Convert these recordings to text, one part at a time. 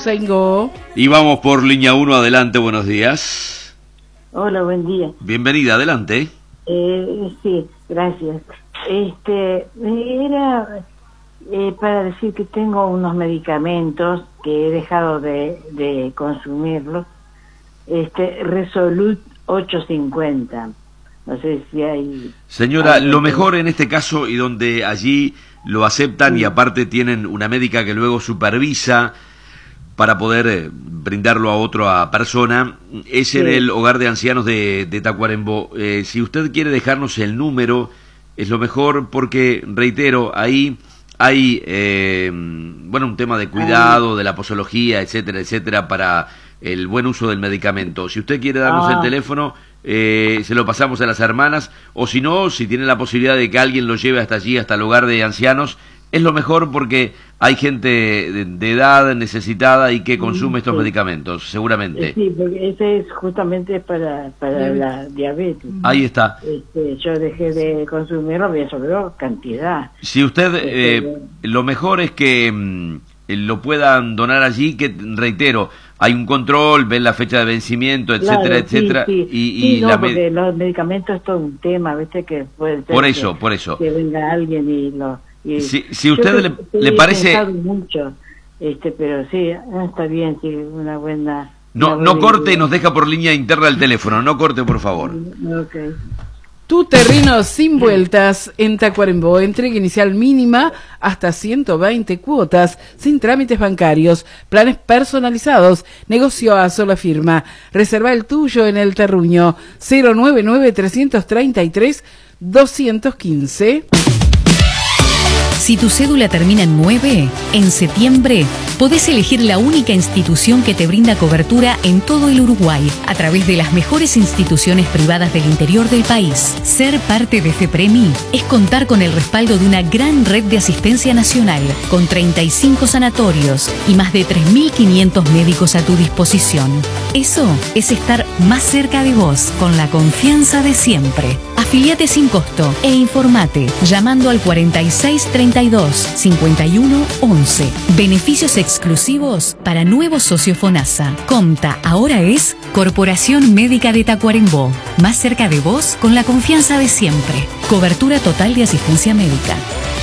Ituzaingó. Y vamos por línea 1, adelante, buenos días. Hola, buen día. Bienvenida, adelante. Sí, gracias. Era para decir que tengo unos medicamentos que he dejado de consumirlos. Resolut 850. No sé si hay... Señora, lo mejor en este caso, y donde allí lo aceptan y aparte tienen una médica que luego supervisa para poder brindarlo a otra persona, es en el hogar de ancianos de Tacuarembó. Si usted quiere dejarnos el número, es lo mejor porque, reitero, ahí hay un tema de cuidado, de la posología, etcétera, etcétera, para el buen uso del medicamento. Si usted quiere darnos el teléfono, se lo pasamos a las hermanas, o si no, si tiene la posibilidad de que alguien lo lleve hasta allí, hasta el hogar de ancianos, es lo mejor porque hay gente de edad necesitada y que consume estos medicamentos, seguramente. Sí, porque ese es justamente para la diabetes. Ahí está. Yo dejé de consumirlo, me sobró cantidad. Si usted, lo mejor es que lo puedan donar allí, que reitero, hay un control, ven la fecha de vencimiento, etcétera, claro, etcétera. Sí, no, porque los medicamentos es todo un tema, ¿viste? Que puede ser por eso. Que venga alguien y lo... Si usted le parece... mucho, pero sí, está bien, sí, una buena... No corte, nos deja por línea interna el teléfono, no corte, por favor. Okay. Tu terreno sin vueltas en Tacuarembó. Entrega inicial mínima hasta 120 cuotas, sin trámites bancarios, planes personalizados, negocio a sola firma. Reserva el tuyo en el terruño 099-333-215. Si tu cédula termina en 9, en septiembre podés elegir la única institución que te brinda cobertura en todo el Uruguay a través de las mejores instituciones privadas del interior del país. Ser parte de FEPREMI es contar con el respaldo de una gran red de asistencia nacional, con 35 sanatorios y más de 3.500 médicos a tu disposición. Eso es estar más cerca de vos, con la confianza de siempre. Afiliate sin costo e informate llamando al 4632-5111. Beneficios exclusivos para nuevos socios FONASA. Comta ahora es Corporación Médica de Tacuarembó. Más cerca de vos con la confianza de siempre. Cobertura total de asistencia médica.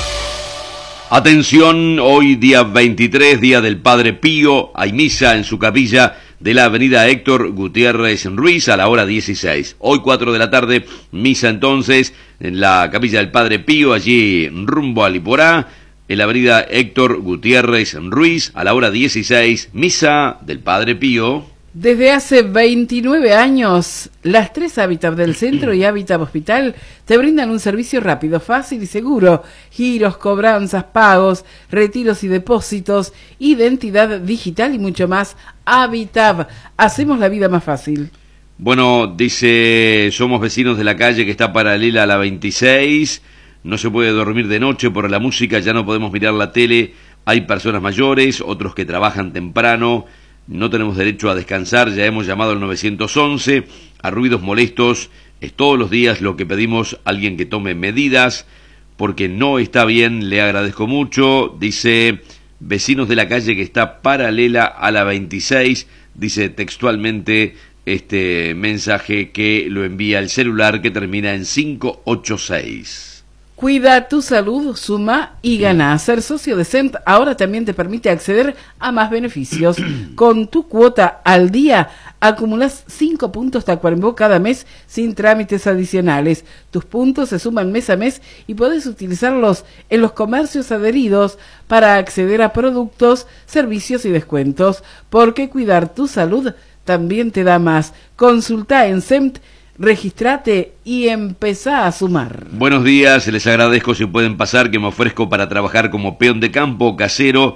Atención, hoy día 23, día del Padre Pío, hay misa en su capilla de la avenida Héctor Gutiérrez Ruiz a la hora 16. Hoy 4 de la tarde, misa entonces en la capilla del Padre Pío, allí rumbo a Liporá, en la avenida Héctor Gutiérrez Ruiz a la hora 16, misa del Padre Pío. Desde hace 29 años, las 3 Hábitat del Centro y Hábitat Hospital te brindan un servicio rápido, fácil y seguro. Giros, cobranzas, pagos, retiros y depósitos, identidad digital y mucho más. Hábitat, hacemos la vida más fácil. Bueno, dice, somos vecinos de la calle que está paralela a la 26, no se puede dormir de noche por la música, ya no podemos mirar la tele, hay personas mayores, otros que trabajan temprano, no tenemos derecho a descansar, ya hemos llamado al 911, a ruidos molestos, es todos los días lo que pedimos, alguien que tome medidas, porque no está bien, le agradezco mucho, dice, vecinos de la calle que está paralela a la 26, dice textualmente este mensaje que lo envía el celular que termina en 586. Cuida tu salud, suma y gana. Ser socio de SEMT ahora también te permite acceder a más beneficios. Con tu cuota al día, acumulas 5 puntos Tacuarembó cada mes sin trámites adicionales. Tus puntos se suman mes a mes y podés utilizarlos en los comercios adheridos para acceder a productos, servicios y descuentos. Porque cuidar tu salud también te da más. Consulta en SEMT. Registrate y empezá a sumar. Buenos días, les agradezco si pueden pasar, que me ofrezco para trabajar como peón de campo, casero,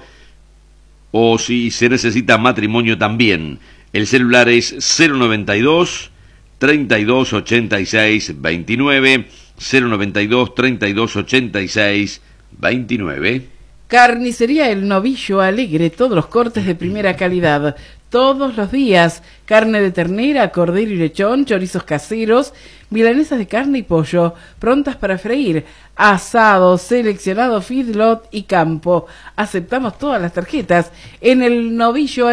o si se necesita matrimonio también. El celular es 092 3286 29, 092 3286 29. Carnicería El Novillo Alegre, todos los cortes de primera calidad, todos los días, carne de ternera, cordero y lechón, chorizos caseros, milanesas de carne y pollo, prontas para freír, asado, seleccionado feedlot y campo. Aceptamos todas las tarjetas en El Novillo